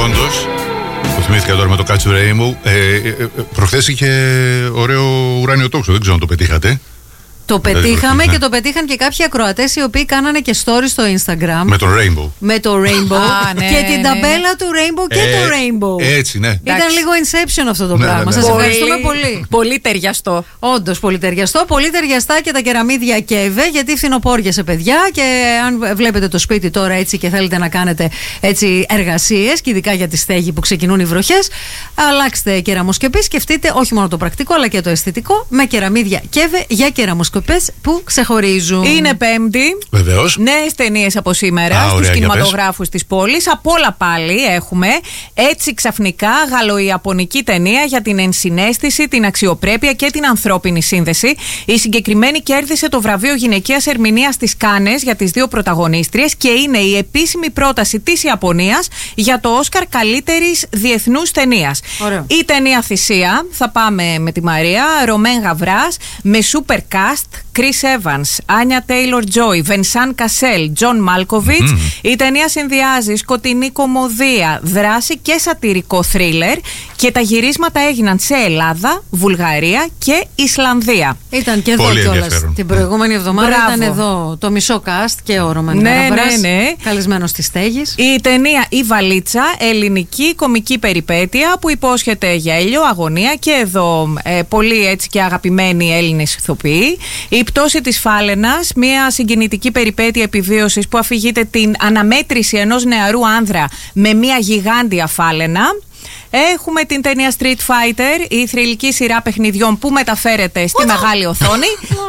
όντως. Το θυμήθηκα τώρα με το Catch the Rainbow. Προχθές είχε ωραίο ουράνιο τόξο, δεν ξέρω αν το πετύχατε. Το πετύχαμε και το πετύχαν και κάποιοι ακροατές οι οποίοι κάνανε και stories στο Instagram. Με το Rainbow. Με το Rainbow. Και την ταμπέλα του Rainbow και το Rainbow. Έτσι, ναι. Ήταν λίγο Inception αυτό το πράγμα. Σας ευχαριστούμε πολύ. Πολύ ταιριαστό. Όντως, πολύ ταιριαστό. Πολύ ταιριαστά και τα κεραμίδια Κέβε, γιατί φθινοπόριασε, παιδιά. Και αν βλέπετε το σπίτι τώρα έτσι και θέλετε να κάνετε έτσι εργασίες, και ειδικά για τη στέγη που ξεκινούν οι βροχές, αλλάξτε κεραμοσκεπή. Σκεφτείτε όχι μόνο το πρακτικό αλλά και το αισθητικό με κεραμίδια Κέβε για κεραμοσκεπές που ξεχωρίζουν. Είναι Πέμπτη. Βεβαίως. Νέες ταινίες από σήμερα στους κινηματογράφους της πόλης. Από όλα πάλι έχουμε. Έτσι ξαφνικά γαλλοϊαπωνική ταινία για την ενσυναίσθηση, την αξιοπρέπεια και την ανθρώπινη σύνδεση. Η συγκεκριμένη κέρδισε το βραβείο γυναικείας ερμηνείας στις Κάνες για τις δύο πρωταγωνίστριες και είναι η επίσημη πρόταση της Ιαπωνίας για το Όσκαρ καλύτερης διεθνούς ταινίας. Η ταινία Θυσία, θα πάμε με τη Μαρία, Ρωμέν Γαβράς, με super cast, Chris Evans, Άνια Τέιλορ-Τζόι, Βενσάν Κασέλ, Τζον Μάλκοβιτς. Η ταινία συνδυάζει σκοτεινή κωμωδία, δράση και σατυρικό θρίλερ και τα γυρίσματα έγιναν σε Ελλάδα, Βουλγαρία και Ισλανδία. Ήταν και εδώ κιόλας. Την προηγούμενη εβδομάδα ήταν εδώ το μισό cast και ο Ρωμαν Γαβράς, καλεσμένος της στέγης. Η ταινία Η Βαλίτσα, ελληνική κομική περιπέτεια που υπόσχεται γέλιο, αγωνία και εδώ πολύ έτσι και αγαπημένοι Έλληνες ηθοποιοί. Η πτώση της Φάλαινας, μια συγκινητική περιπέτεια επιβίωσης που αφηγείται την αναμέτρηση ενός νεαρού άνδρα με μια γιγάντια φάλαινα. Έχουμε την ταινία Street Fighter, η θρυλική σειρά παιχνιδιών που μεταφέρεται στη μεγάλη οθόνη.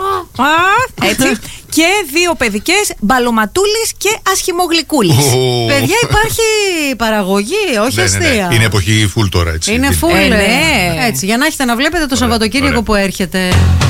Έτσι. Και δύο παιδικές, Μπαλωματούλης και Ασχημογλυκούλης. Παιδιά, υπάρχει παραγωγή, όχι αστεία. Είναι εποχή full τώρα, έτσι. Είναι full, έτσι. Για να έχετε να βλέπετε το Σαββατοκύριακο που έρχεται.